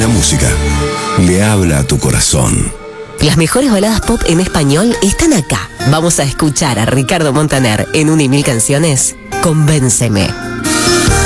La música le habla a tu corazón. Las mejores baladas pop en español están acá. Vamos a escuchar a Ricardo Montaner en 1 y 1000 canciones. Convénceme.